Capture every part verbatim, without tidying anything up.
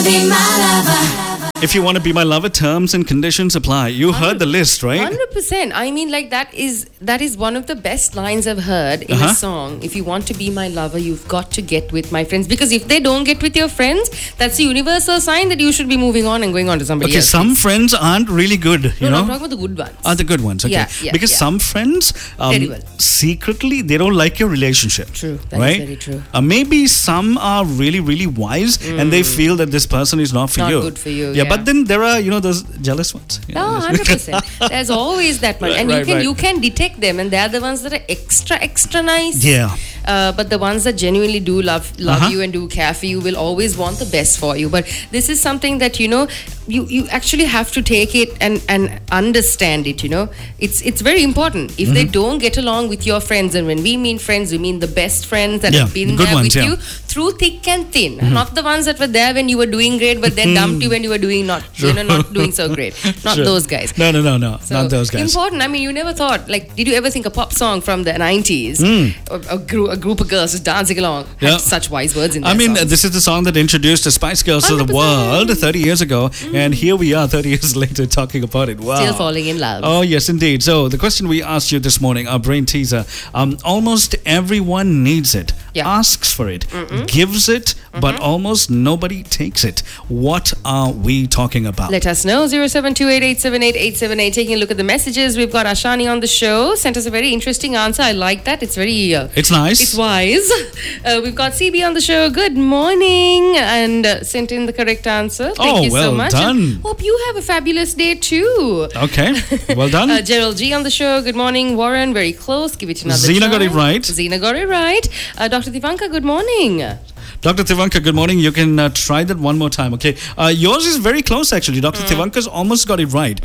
be my lover. If you want to be my lover, terms and conditions apply. You heard the list, right? one hundred percent. I mean, like, that is that is one of the best lines I've heard in Uh-huh. a song. If you want to be my lover, you've got to get with my friends. Because if they don't get with your friends, that's a universal sign that you should be moving on and going on to somebody Okay, else. some friends aren't really good, you no, no, know? I'm talking about the good ones. Are the good ones, okay. Yeah, yeah, because yeah. some friends, um, Terrible. secretly, they don't like your relationship. True, that is right? very true. Uh, maybe some are really, really wise and they feel that this person is not for Not you. good for you, Yeah, yeah. but then there are, you know, those jealous ones. You No, know, one hundred percent. There's always that one. Right, and you right, can right. you can detect them, and they're the ones that are extra, extra nice. Yeah. Uh, but the ones that genuinely do love love Uh-huh. you and do care for you will always want the best for you. But this is something that, you know, you, you actually have to take it and, and understand it, you know. It's it's very important. If they don't get along with your friends, and when we mean friends, we mean the best friends that Yeah, have been good there ones, with yeah. you through thick and thin. Not the ones that were there when you were doing great, but then dumped you when you were doing not, you know, not doing so great. Not Sure. those guys. No, no, no, no. So not those guys. Important. I mean, you never thought, like, did you ever think a pop song from the nineties, Hmm. a, a, group, a group of girls just dancing along, had Yeah. such wise words in I their mean, songs? this is the song that introduced the Spice Girls to the one hundred percent. world thirty years ago, and here we are thirty years later talking about it. Wow. Still falling in love. Oh, yes, indeed. So, the question we asked you this morning, our brain teaser, um, almost everyone needs it, Yeah. asks for it, gives it, but almost nobody takes it. What are we talking about? Let us know, zero seven two eight eight seven eight eight seven eight. Taking a look at the messages, we've got Ashani on the show. Sent us a very interesting answer. I like that. It's very... Uh, It's nice. It's wise. Uh, we've got C B on the show. Good morning. And uh, sent in the correct answer. Thank Oh, you so well much. done. And hope you have a fabulous day too. Okay, well done. Uh, Gerald G on the show. Good morning, Warren. Very close. Give it another Zena try. got it right. Zena got it right. Uh, Doctor Tivanka, good morning. Doctor Tivanka, good morning. You can uh, try that one more time, okay? Uh, yours is very close, actually. Doctor Mm. Tivanka's almost got it right.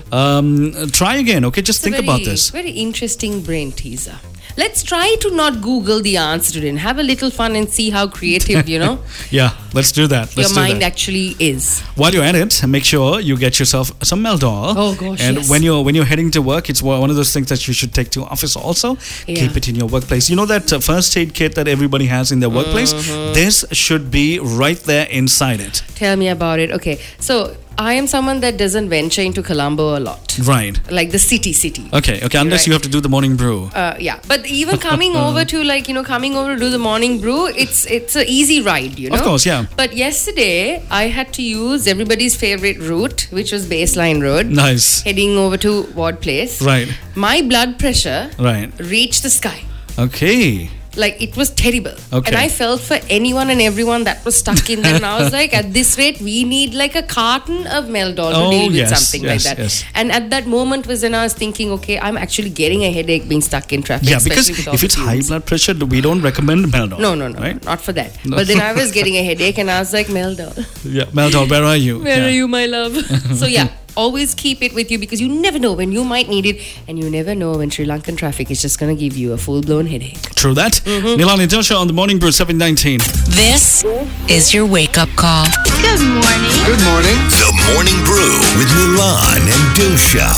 Um, try again, okay? Just It's a think very, about this. Very interesting brain teaser. Let's try to not Google the answer today and have a little fun and see how creative, you know, Yeah, let's do that. Let's your do mind that. actually is. While you're at it, make sure you get yourself some Meldol. Oh, gosh, And yes. when you're when you're heading to work, it's one of those things that you should take to office also. Yeah. Keep it in your workplace. You know that uh, first aid kit that everybody has in their workplace? Mm-hmm. This should be right there inside it. Tell me about it. Okay, so I am someone that doesn't venture into Colombo a lot, Right. like the city, city. Okay, okay. Unless Right. you have to do the morning brew. Uh, yeah, but even coming over to like you know coming over to do the morning brew, it's it's an easy ride, you know. Of course, yeah. But yesterday I had to use everybody's favorite route, which was Baseline Road, Nice. heading over to Ward Place. Right. My blood pressure Right. reached the sky. Okay. Like, it was terrible. Okay. And I felt for anyone and everyone that was stuck in there. And I was like, at this rate, we need like a carton of Meldol to Oh, deal with yes, something yes, like that. yes. And at that moment was when I was thinking, okay, I'm actually getting a headache being stuck in traffic. Yeah, because especially with all if the it's high fumes. blood pressure, we don't recommend Meldol. No, no, no, Right? not for that. No. But then I was getting a headache and I was like, Meldol, Yeah, Meldol, where are you? where Yeah. are you, my love? So yeah, always keep it with you because you never know when you might need it, and you never know when Sri Lankan traffic is just going to give you a full-blown headache. True that. Mm-hmm. Nilani Dilsha on the Morning Brew seven nineteen. This is your wake-up call. Good morning. Good morning. The Morning Brew with Milan and Dilsha.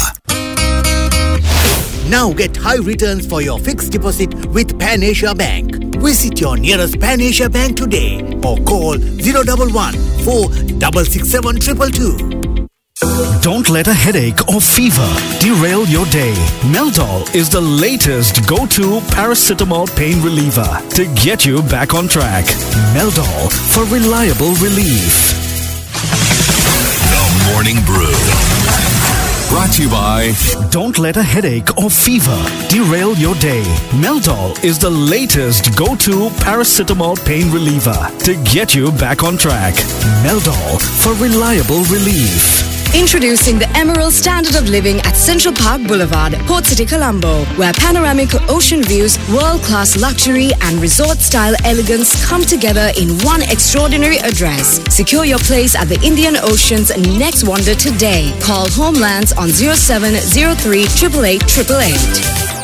Now get high returns for your fixed deposit with Pan Asia Bank. Visit your nearest Pan Asia Bank today or call zero one one four six six seven two two two. Don't let a headache or fever derail your day. Meldol is the latest go-to paracetamol pain reliever to get you back on track. Meldol for reliable relief. The Morning Brew. Brought to you by... Don't let a headache or fever derail your day. Meldol is the latest go-to paracetamol pain reliever to get you back on track. Meldol for reliable relief. Introducing the Emerald Standard of Living at Central Park Boulevard, Port City, Colombo, where panoramic ocean views, world-class luxury and resort-style elegance come together in one extraordinary address. Secure your place at the Indian Ocean's next wonder today. Call Homelands on zero seven zero three eight eight eight eight eight eight.